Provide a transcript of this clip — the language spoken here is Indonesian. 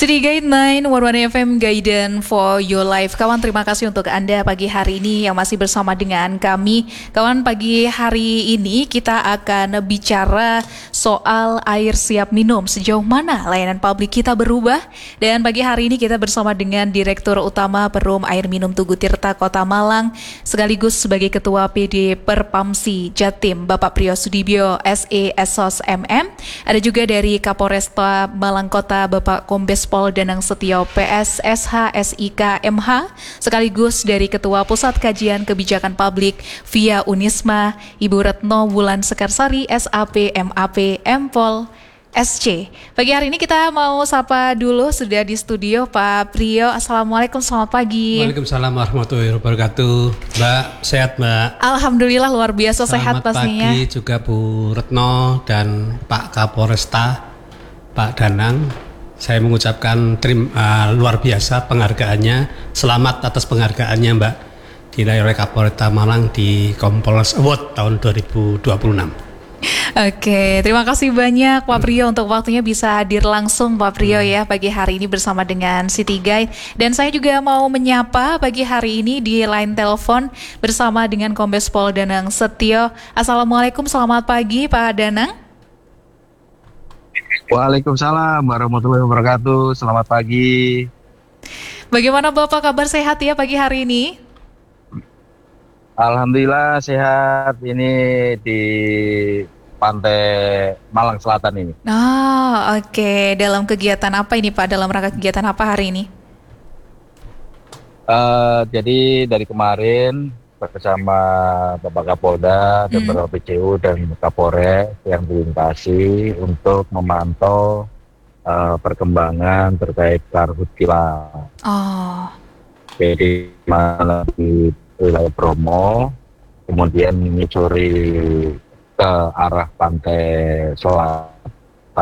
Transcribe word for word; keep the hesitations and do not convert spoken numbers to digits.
City Guide sembilan satu satu F M Guidance for Your Life. Kawan, terima kasih untuk Anda pagi hari ini yang masih bersama dengan kami. Kawan, pagi hari ini kita akan bicara soal air siap minum. Sejauh mana layanan publik kita berubah? Dan pagi hari ini kita bersama dengan Direktur Utama Perum Air Minum Tugu Tirta Kota Malang, sekaligus sebagai Ketua P D Perpamsi Jatim, Bapak Priyo Sudibyo S E S O S M M. Ada juga dari Kapolresta Malang Kota, Bapak Kombes Pol Danang Setio P S S H S I K M H, sekaligus dari Ketua Pusat Kajian Kebijakan Publik via Unisma, Ibu Retno Wulan Sekarsari S A P M A P M Pol S C. Pagi hari ini kita mau sapa dulu, sudah di studio Pak Priyo. Assalamualaikum, selamat pagi. Waalaikumsalam warahmatullahi wabarakatuh. Mbak, sehat Mbak? Alhamdulillah luar biasa sehat selamat pastinya. Selamat pagi juga Bu Retno dan Pak Kapolresta, Pak Danang. Saya mengucapkan terima uh, luar biasa penghargaannya. Selamat atas penghargaannya Mbak diraih oleh Kapolresta Malang di Kompolnas Award tahun dua ribu dua puluh enam. Oke, terima kasih banyak Pak Priyo untuk waktunya bisa hadir langsung Pak Priyo ya pagi hari ini bersama dengan City Guide. Dan saya juga mau menyapa pagi hari ini di line telepon bersama dengan Kombes Pol Danang Setio. Assalamualaikum, selamat pagi Pak Danang. Waalaikumsalam warahmatullahi wabarakatuh. Selamat pagi. Bagaimana Bapak, kabar sehat ya pagi hari ini? Alhamdulillah sehat, ini di pantai Malang Selatan ini. Oh, oke. Okay. Dalam kegiatan apa ini Pak? Dalam rangka kegiatan apa hari ini? Uh, jadi dari kemarin bersama Bapak Kapolda dan Bapak P C U dan Kapolres yang dilintasi untuk memantau uh, perkembangan terkait karhutila. Oh. Jadi malam di wilayah Bromo, kemudian menyusuri ke arah pantai Selatan.